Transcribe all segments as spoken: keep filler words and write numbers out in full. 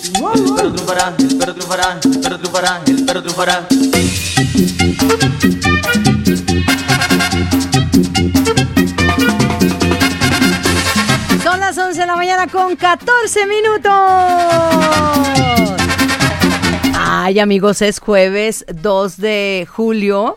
El perro triunfará, el perro triunfará, el perro triunfará, el perro triunfará. Son las once de la mañana con catorce minutos. Ay, amigos, es jueves dos de julio.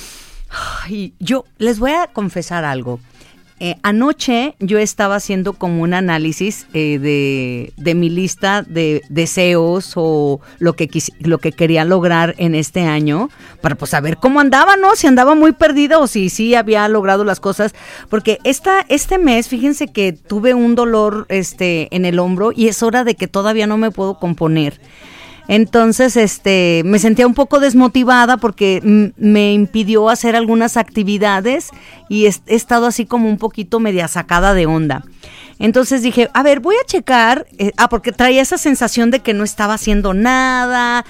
Ay, yo les voy a confesar algo. Eh, anoche yo estaba haciendo como un análisis eh, de, de mi lista de deseos o lo que, quis, lo que quería lograr en este año para pues saber cómo andaba, ¿no? Si andaba muy perdida o si sí había logrado las cosas. Porque esta, este mes, fíjense que tuve un dolor este, en el hombro y es hora de que todavía no me puedo componer. Entonces, este, me sentía un poco desmotivada porque m- me impidió hacer algunas actividades y he, he estado así como un poquito media sacada de onda. Entonces dije, a ver, voy a checar, eh, ah, porque traía esa sensación de que no estaba haciendo nada,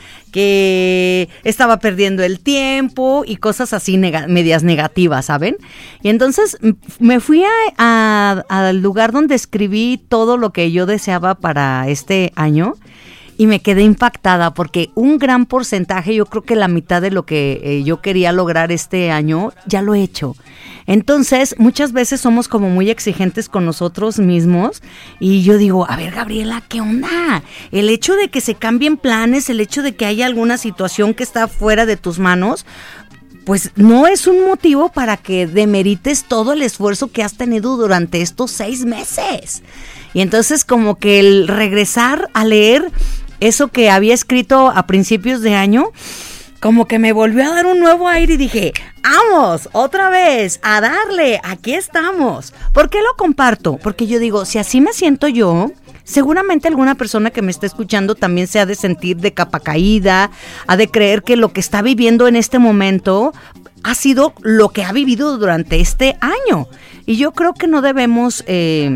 que estaba perdiendo el tiempo y cosas así neg- medias negativas, ¿saben? Y entonces m- me fui a, a, al lugar donde escribí todo lo que yo deseaba para este año. Y me quedé impactada porque un gran porcentaje, yo creo que la mitad de lo que eh, yo quería lograr este año, ya lo he hecho. Entonces, muchas veces somos como muy exigentes con nosotros mismos y yo digo, a ver, Gabriela, ¿qué onda? El hecho de que se cambien planes, el hecho de que haya alguna situación que está fuera de tus manos, pues no es un motivo para que demerites todo el esfuerzo que has tenido durante estos seis meses. Y entonces como que el regresar a leer eso que había escrito a principios de año, como que me volvió a dar un nuevo aire y dije, ¡vamos! Otra vez, a darle, aquí estamos. ¿Por qué lo comparto? Porque yo digo, si así me siento yo, seguramente alguna persona que me está escuchando también se ha de sentir de capa caída, ha de creer que lo que está viviendo en este momento ha sido lo que ha vivido durante este año. Y yo creo que no debemos... Eh,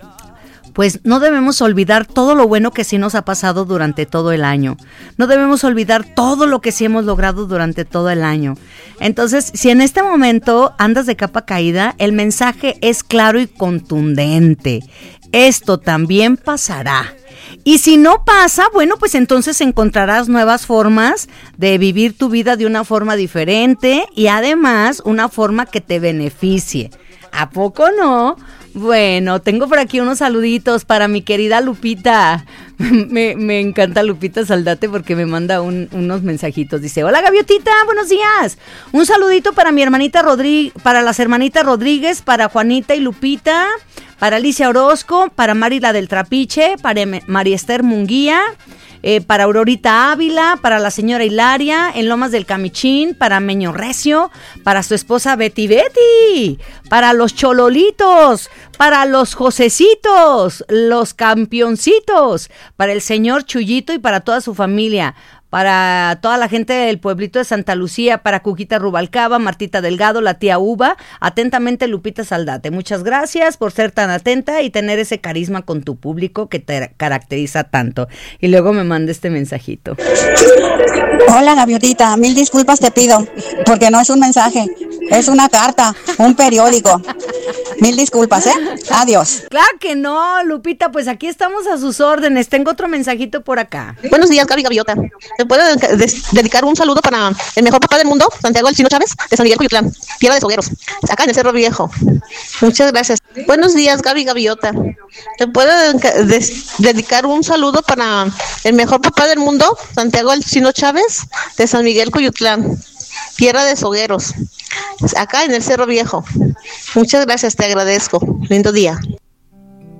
Pues no debemos olvidar todo lo bueno que sí nos ha pasado durante todo el año. No debemos olvidar todo lo que sí hemos logrado durante todo el año. Entonces, si en este momento andas de capa caída, el mensaje es claro y contundente. Esto también pasará. Y si no pasa, bueno, pues entonces encontrarás nuevas formas de vivir tu vida de una forma diferente y además una forma que te beneficie. ¿A poco no? Bueno, tengo por aquí unos saluditos para mi querida Lupita. Me, me encanta Lupita Saldate porque me manda un, unos mensajitos. Dice, hola Gaviotita, buenos días. Un saludito para mi hermanita Rodríguez, para las hermanitas Rodríguez, para Juanita y Lupita, para Alicia Orozco, para Mari la del Trapiche, para María Esther Munguía, eh, para Aurorita Ávila, para la señora Hilaria en Lomas del Camichín, para Meño Recio, para su esposa Betty Betty, para los Chololitos, para los Josecitos, los Campeoncitos, para el señor Chuyito y para toda su familia, para toda la gente del pueblito de Santa Lucía, para Cuquita Rubalcaba, Martita Delgado, la tía Uva, atentamente Lupita Saldate. Muchas gracias por ser tan atenta y tener ese carisma con tu público que te caracteriza tanto. Y luego me manda este mensajito. Hola Gaviotita, mil disculpas te pido, porque no es un mensaje, es una carta, un periódico. Mil disculpas, ¿eh? Adiós. Claro que no, Lupita, pues aquí estamos a sus órdenes. Tengo otro mensajito por acá. Buenos días, Gaby Gaviota. ¿Te puedo des- dedicar un saludo para el mejor papá del mundo, Santiago Alcino Chávez, de San Miguel Coyotlán, Tierra de Sogueros, acá en el Cerro Viejo? Muchas gracias. Buenos días, Gaby Gaviota. ¿Te puedo des- dedicar un saludo para el mejor papá del mundo, Santiago Alcino Chávez, de San Miguel Coyotlán, Tierra de Sogueros, acá en el Cerro Viejo? Muchas gracias, te agradezco. Lindo día.